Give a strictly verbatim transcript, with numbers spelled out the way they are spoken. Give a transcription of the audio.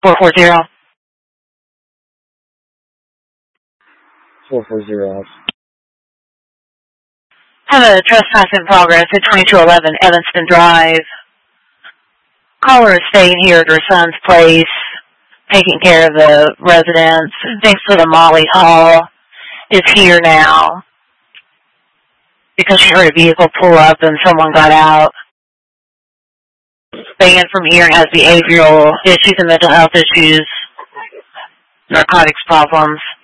four four zero. four four zero. Have a trespass in progress at twenty-two eleven Evanston Drive. Caller is staying here at her son's place, taking care of the residents. Thanks for the Molly Hall is here now because she heard a vehicle pull up and someone got out. Banned from here and has behavioral issues and mental health issues, narcotics problems.